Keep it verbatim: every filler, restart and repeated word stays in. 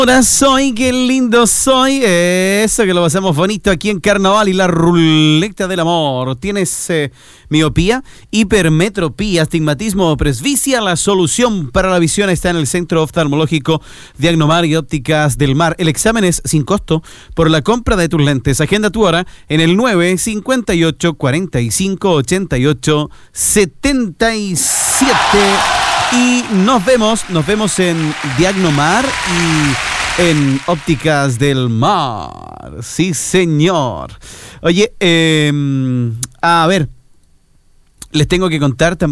Hola, soy, qué lindo soy. Eso que lo pasamos bonito aquí en Carnaval y la ruleta del amor. ¿Tienes eh, miopía, hipermetropía, astigmatismo o presbicia? La solución para la visión está en el Centro Oftalmológico Diagnomar y Ópticas del Mar. El examen es sin costo por la compra de tus lentes. Agenda tu hora en el nueve cincuenta y ocho, cuarenta y cinco, ochenta y ocho, setenta y siete. Y nos vemos, nos vemos en Diagnomar y en Ópticas del Mar. Sí, señor. Oye, eh, a ver, les tengo que contar también.